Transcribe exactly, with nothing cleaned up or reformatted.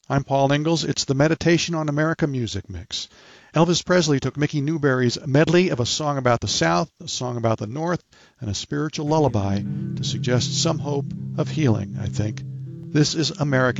I'm Paul Ingalls. It's the Meditation on America music mix. Elvis Presley took Mickey Newberry's medley of a song about the South, a song about the North, and a spiritual lullaby to suggest some hope of healing, I think. This is American